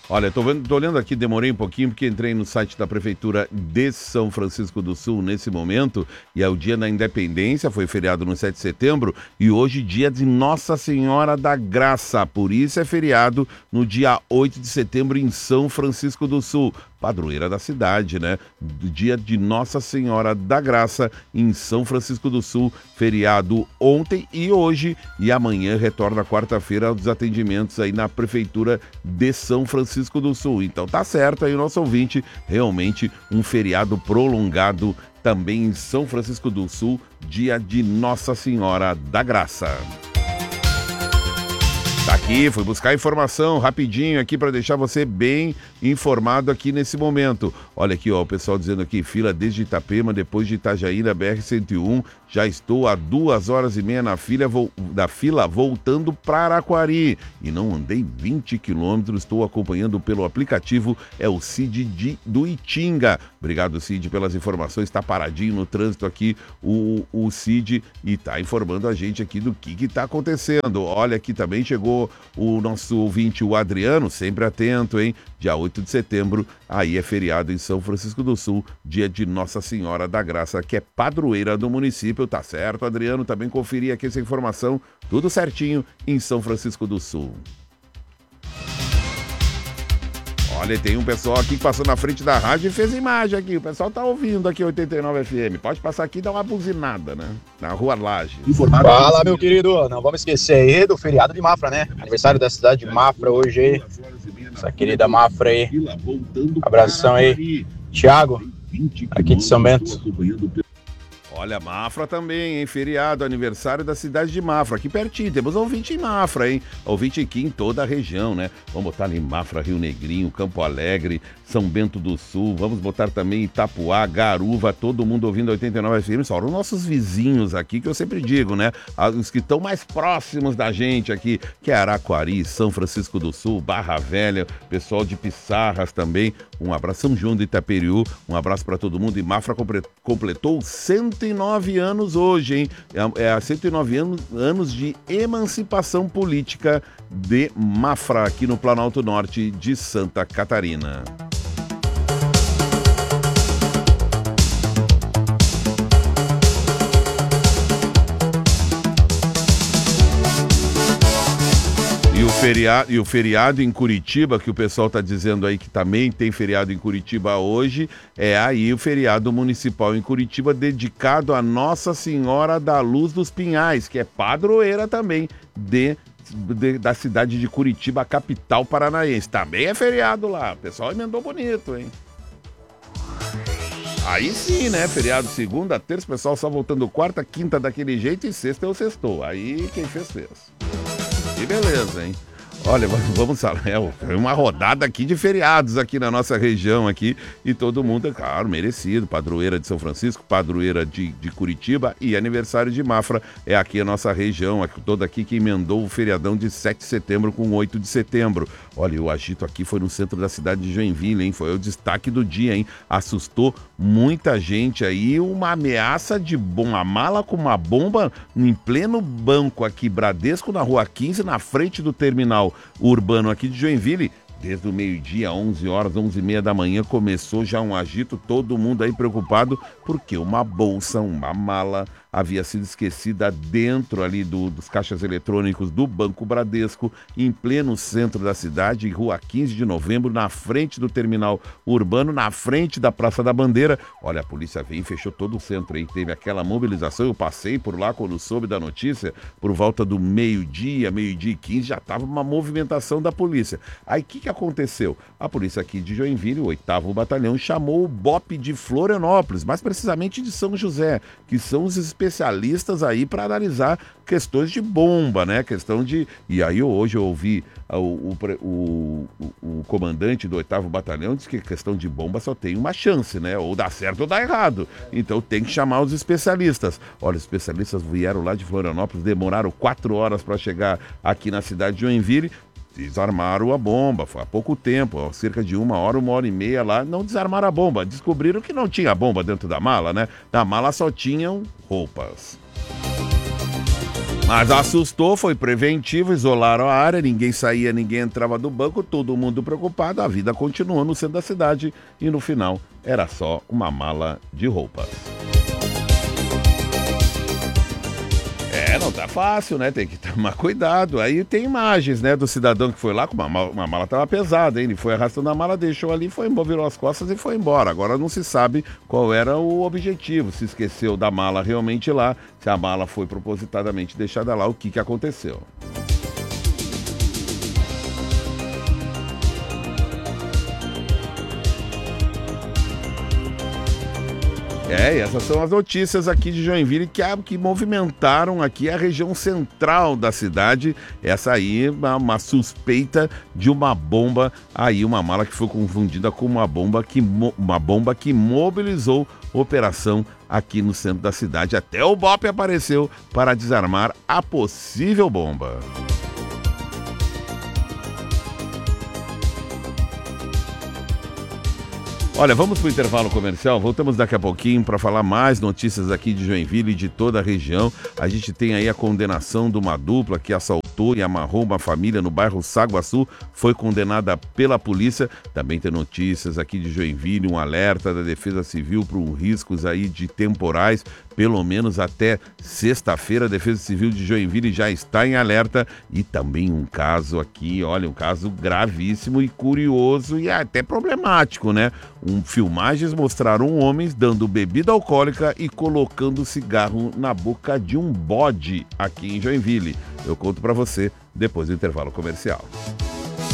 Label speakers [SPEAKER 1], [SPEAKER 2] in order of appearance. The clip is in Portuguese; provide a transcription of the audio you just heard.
[SPEAKER 1] Olha, tô olhando aqui, demorei um pouquinho, porque entrei no site da Prefeitura de São Francisco do Sul nesse momento, e é o dia da Independência, foi feriado no 7 de setembro, e hoje dia de Nossa Senhora da Graça, por isso é feriado no dia 8 de setembro em São Francisco do Sul, padroeira da cidade, né? Dia de Nossa Senhora da Graça em São Francisco do Sul, feriado ontem e hoje, e amanhã retorna quarta-feira aos atendimentos aí na Prefeitura de São Francisco do Sul. Então tá certo aí o nosso ouvinte, realmente um feriado prolongado também em São Francisco do Sul, dia de Nossa Senhora da Graça. Tá aqui, fui buscar informação rapidinho aqui para deixar você bem informado aqui nesse momento. Olha aqui, ó, o pessoal dizendo aqui, fila desde Itapema, depois de Itajaí, na BR-101, já estou há 2h30 da fila voltando para Araquari. E não andei 20 quilômetros, estou acompanhando pelo aplicativo, é o Cid do Itinga. Obrigado, Cid, pelas informações, está paradinho no trânsito aqui o Cid e está informando a gente aqui do que está acontecendo. Olha, aqui também chegou o nosso ouvinte, o Adriano, sempre atento, hein? Dia 8 de setembro, aí é feriado em São Francisco do Sul, dia de Nossa Senhora da Graça, que é padroeira do município, tá certo, Adriano? Também conferi aqui essa informação, tudo certinho em São Francisco do Sul. Olha, tem um pessoal aqui que passou na frente da rádio e fez imagem aqui. O pessoal tá ouvindo aqui 89 FM. Pode passar aqui e dar uma buzinada, né? Na Rua Laje.
[SPEAKER 2] Fala, meu querido. Não vamos esquecer aí do feriado de Mafra, né? Aniversário da cidade de Mafra hoje aí. Essa querida Mafra aí. Abração aí. Thiago, aqui de São Bento.
[SPEAKER 1] Olha, Mafra também, hein? Feriado, aniversário da cidade de Mafra. Aqui pertinho, temos ouvinte em Mafra, hein? Ouvinte aqui em toda a região, né? Vamos botar ali Mafra, Rio Negrinho, Campo Alegre, São Bento do Sul. Vamos botar também Itapuá, Garuva, todo mundo ouvindo 89 FM. Só os nossos vizinhos aqui, que eu sempre digo, né? Os que estão mais próximos da gente aqui, que é Araquari, São Francisco do Sul, Barra Velha, pessoal de Pissarras também. Um abraço, São João do Itaperiú, um abraço para todo mundo. E Mafra completou 109 anos hoje, hein? É 109 anos de emancipação política de Mafra, aqui no Planalto Norte de Santa Catarina. E o feriado em Curitiba, que o pessoal está dizendo aí que também tem feriado em Curitiba hoje, é aí o feriado municipal em Curitiba dedicado a Nossa Senhora da Luz dos Pinhais, que é padroeira também da cidade de Curitiba, capital paranaense. Também é feriado lá, o pessoal emendou bonito, hein? Aí sim, né? Feriado segunda, terça, o pessoal só voltando quarta, quinta daquele jeito e sexta é o sextou. Aí quem fez. Que beleza, hein? Olha, vamos falar, é uma rodada aqui de feriados aqui na nossa região aqui e todo mundo, é claro, merecido, padroeira de São Francisco, padroeira de Curitiba e aniversário de Mafra, é aqui a nossa região, toda aqui que emendou o feriadão de 7 de setembro com 8 de setembro. Olha, o agito aqui foi no centro da cidade de Joinville, hein? Foi o destaque do dia, hein? Assustou muita gente aí, uma ameaça de uma mala com uma bomba em pleno banco aqui, Bradesco, na Rua 15, na frente do terminal urbano aqui de Joinville. Desde o meio-dia, 11 horas, 11h30 da manhã, começou já um agito, todo mundo aí preocupado, porque uma bolsa, uma mala, havia sido esquecida dentro ali dos caixas eletrônicos do Banco Bradesco, em pleno centro da cidade, Rua 15 de Novembro, na frente do terminal urbano, na frente da Praça da Bandeira. Olha, a polícia veio e fechou todo o centro aí, teve aquela mobilização, eu passei por lá quando soube da notícia, por volta do meio-dia, meio-dia e 15, já estava uma movimentação da polícia. Aí o que aconteceu? A polícia aqui de Joinville, o 8º Batalhão, chamou o BOP de Florianópolis, mais precisamente de São José, que são os especialistas aí para analisar questões de bomba, né? Questão de... E aí hoje eu ouvi o comandante do 8º Batalhão diz que questão de bomba só tem uma chance, né? Ou dá certo ou dá errado. Então tem que chamar os especialistas. Olha, os especialistas vieram lá de Florianópolis, demoraram 4 horas para chegar aqui na cidade de Joinville. Desarmaram a bomba, foi há pouco tempo, cerca de 1 hora e meia lá, não desarmaram a bomba, descobriram que não tinha bomba dentro da mala, né? Na mala só tinham roupas. Mas assustou, foi preventivo, isolaram a área, ninguém saía, ninguém entrava do banco, todo mundo preocupado, a vida continuou no centro da cidade e no final era só uma mala de roupas. Não tá fácil, né? Tem que tomar cuidado. Aí tem imagens, né, do cidadão que foi lá com uma mala tava pesada, hein? Ele foi arrastando a mala, deixou ali, foi embora, virou as costas e foi embora. Agora não se sabe qual era o objetivo, se esqueceu da mala realmente lá, se a mala foi propositadamente deixada lá, o que aconteceu. E essas são as notícias aqui de Joinville que movimentaram aqui a região central da cidade. Essa aí, uma suspeita de uma bomba, aí uma mala que foi confundida com uma bomba que mobilizou operação aqui no centro da cidade. Até o BOPE apareceu para desarmar a possível bomba. Olha, vamos para o intervalo comercial, voltamos daqui a pouquinho para falar mais notícias aqui de Joinville e de toda a região. A gente tem aí a condenação de uma dupla que assaltou e amarrou uma família no bairro Saguaçu, foi condenada pela polícia. Também tem notícias aqui de Joinville, um alerta da Defesa Civil para riscos aí de temporais, pelo menos até sexta-feira. A Defesa Civil de Joinville já está em alerta e também um caso aqui, olha, um caso gravíssimo e curioso e até problemático, né? Filmagens mostraram homens dando bebida alcoólica e colocando cigarro na boca de um bode aqui em Joinville. Eu conto pra você depois do intervalo comercial.